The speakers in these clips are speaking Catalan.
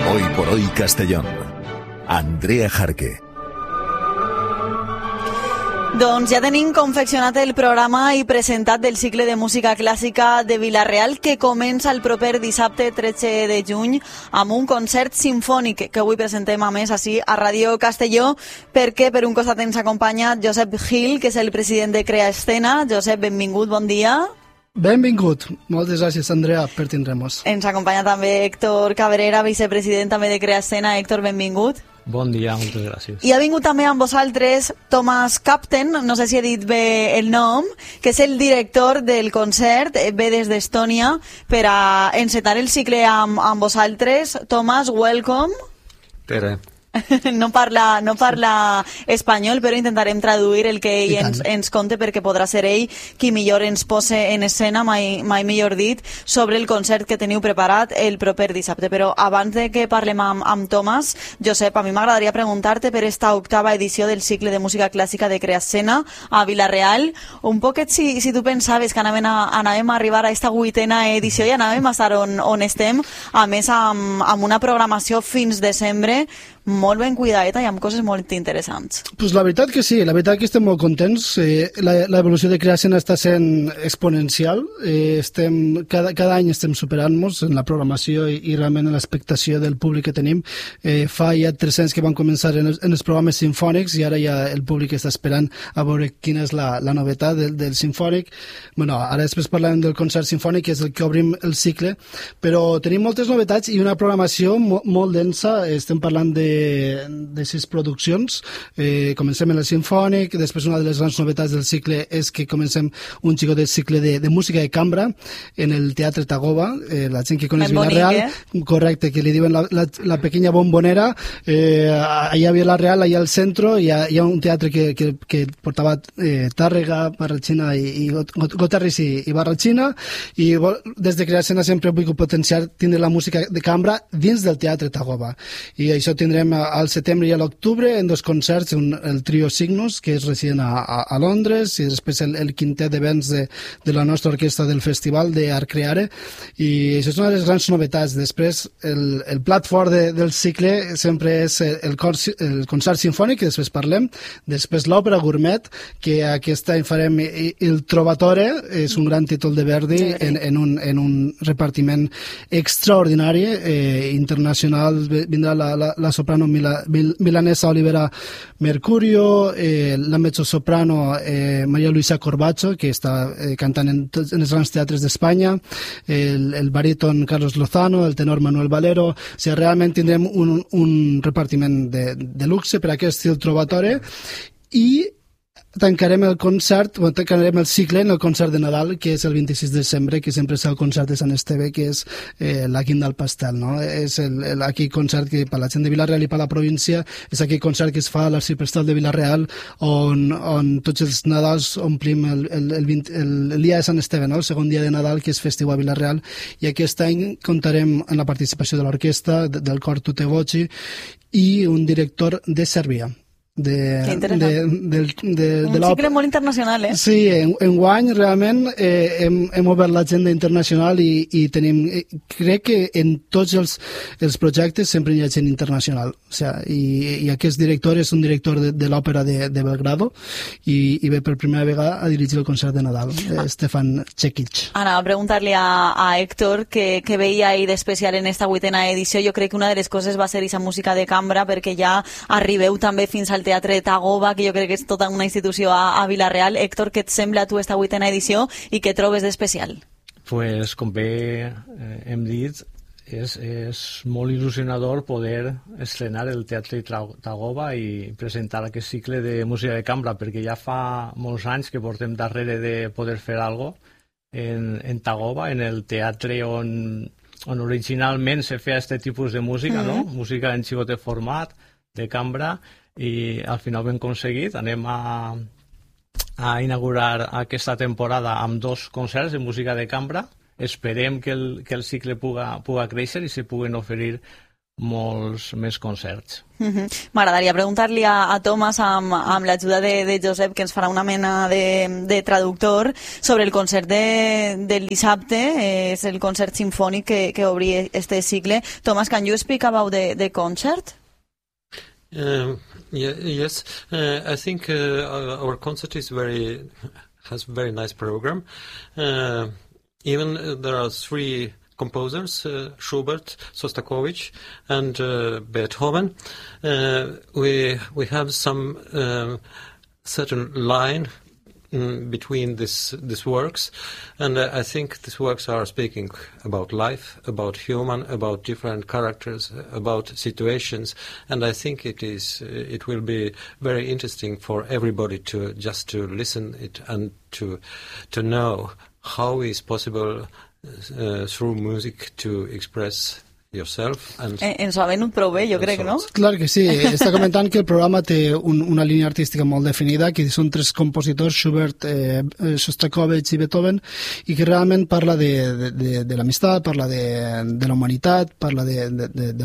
Hoy por hoy Castellón. Andrea Jarque. Doncs ja tenim confeccionat el programa i presentat del cicle de música clàssica de Vila-real que comença el proper dissabte 13 de juny amb un concert sinfònic que avui presentem a més així a Ràdio Castelló, perquè per un costat ens acompanya Josep Gil, que és el president de Crea Escena. Josep, benvingut, bon dia. Benvingut. Moltes gràcies, Andrea, per tindre-nos. Ens acompanya també Héctor Cabrera, vicepresident també de Crea Escena. Héctor, benvingut. Bon dia, moltes gràcies. I ha vingut també amb vosaltres Thomas Capten, no sé si he dit bé el nom, que és el director del concert, ve des d'Estònia, per a encetar el cicle amb vosaltres. Thomas, welcome. Tere. No parla espanyol, però intentarem traduir el que ell ens conte, perquè podrà ser ell qui millor ens pose en escena, mai millor dit, sobre el concert que teniu preparat el proper dissabte. Però abans de que parlem amb Thomas, Josep, a mi m'agradaria preguntar-te per esta 8ª edició del cicle de música clàssica de Crea Escena a Vila-real, un poquet si tu pensaves que anàvem a arribar a esta 8ª edició i anàvem a estar on estem, a més amb una programació fins desembre molt ben cuidadeta i amb coses molt interessants. Pues la veritat que sí, la veritat que estem molt contents. L'evolució de Crea Escena està sent exponencial. Cada any estem superant-nos en la programació i realment en l'expectació del públic que tenim. Fa ja 300 que van començar en els programes sinfònics i ara ja el públic està esperant a veure quina és la novetat del sinfònic. Bueno, ara després parlarem del concert sinfònic, que és el que obrim el cicle, però tenim moltes novetats i una programació molt densa. Estem parlant de 6 produccions. Comencem en el sinfònic, després una de les grans novetats del cicle és que comencem un xicot de cicle de música de cambra en el Teatre Tagoba, la gent que coneix Vila-real, correcte, que li diuen la pequeña bombonera. Allà a Vila-real, allà al centre, hi ha un teatre que portava Tàrrega, Barratxina i Gotarris i Barratxina, i des de Crea Escena sempre vull potenciar tindre la música de cambra dins del Teatre Tagoba, i això tindrem al setembre i a l'octubre en 2 concerts, el trio Signus, que és resident a Londres, i després el quintet de vents de la nostra orquestra del festival d'Art Creare, i això és una de les grans novetats. Després el plat fort del cicle sempre és el concert sinfònic, que després parlem, després l'òpera gourmet, que aquest any farem El Trovatore, és un gran títol de Verdi en un repartiment extraordinari, internacional. Vindrà la soprano milanesa Olivera Mercurio, la mezzosoprano María Luisa Corbacho, que està cantant en els grans teatres d'Espanya, el baríton Carlos Lozano, el tenor Manuel Valero. O sigui, realment tindrem un repartiment de luxe per aquest estil Trovatore, i tancarem el cicle en el concert de Nadal, que és el 26 de desembre, que sempre és el concert de Sant Esteve, que és la guinda al pastel, no? És aquell concert que per la gent de Vila-real i per la província és aquell concert que es fa a l'Arxiprestal de Vila-real, on tots els Nadals omplim el dia de Sant Esteve, no? El segon dia de Nadal, que és festiu a Vila-real, i aquest any comptarem amb la participació de l'orquestra, del cor Tutte Voci, i un director de Sèrbia. Un cicle molt internacional, eh? Sí, enguany realment hem obert l'agenda internacional i tenim, crec que en tots els projectes sempre hi ha gent internacional, o sigui, i aquest director és un director de l'òpera de Belgrado i ve per primera vegada a dirigir el concert de Nadal, Stefan Čekić. Anava a preguntar-li a Héctor que veia ahir d'especial en esta 8ª edició. Jo crec que una de les coses va ser aquesta música de cambra, perquè ja arribeu també fins al Teatre Tagoba, que jo crec que és tota una institució a Vila-real. Héctor, què et sembla a tu esta 8ª edició i què trobes d'especial? Pues, com bé hem dit, és molt il·lusionador poder estrenar el Teatre Tagoba i presentar aquest cicle de música de cambra, perquè ja fa molts anys que portem darrere de poder fer alguna cosa en Tagoba, en el teatre on originalment se feia aquest tipus de música, no? Música en xicotet format, de cambra, i al final ho hem aconseguit. Anem a inaugurar aquesta temporada amb 2 concerts de música de cambra. Esperem que el cicle puga créixer i se puguen oferir molts més concerts. M'agradaria preguntar-li a Thomas, amb l'ajuda de Josep, que ens farà una mena de traductor, sobre el concert del dissabte. És el concert sinfònic que obri este cicle. Thomas, can you speak about the concert? Yes, I think our concert has a very nice program. Even there are 3 composers, Schubert, Shostakovich, and Beethoven. We have some certain line between these works, and I think these works are speaking about life, about human, about different characters, about situations, and I think it will be very interesting for everybody to listen it and to know how is possible through music to express yourself. Ens ho ha venut prou bé, jo crec, no? Clar que sí. Està comentant que el programa té una línia artística molt definida, que són 3 compositors, Schubert, Shostakovich i Beethoven, i que realment parla de l'amistat, parla de la humanitat, parla de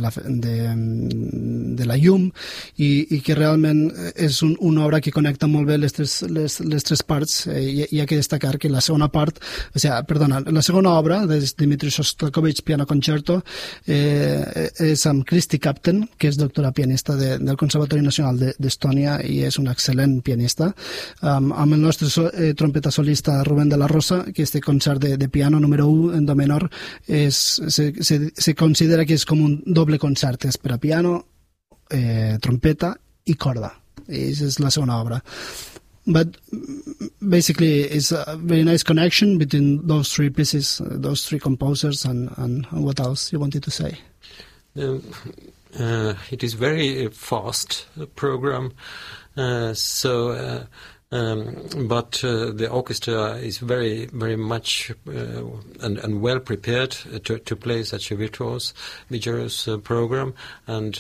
la llum, i que realment és una obra que connecta molt bé les tres parts. Hi ha que destacar que la segona part, la segona obra de Dmitri Shostakovich, Piano Concerto, és amb Christy Captain, que és doctora pianista del Conservatori Nacional d'Estònia i és un excel·lent pianista, amb el nostre trompeta solista Rubén de la Rosa, que este concert de piano número 1 en do menor se considera que és com un doble concert, és per a piano, trompeta i corda. I és la segona obra. But basically, it's a very nice connection between those 3 pieces, those 3 composers, and what else you wanted to say? It is very fast program, but the orchestra is very, very much and well prepared to play such a vigorous program, and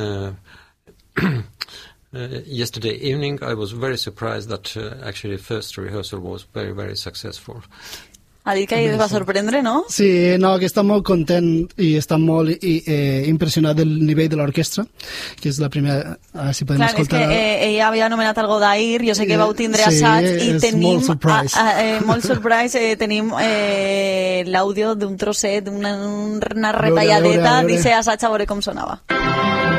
yesterday evening I was very surprised that actually the first rehearsal was very, very successful. Ha dit que es va sorprendre, no? Sí, no, que està molt content i està molt impressionat del nivell de l'orquestra, que és la primera... si podem clar, escoltar... és que ella havia anomenat algo d'ahir, jo sé que vau tindre assaig i tenim... molt surprise. Molt surprise, tenim l'àudio d'un trosset, una retalladeta, dice assaig, a veure com sonava.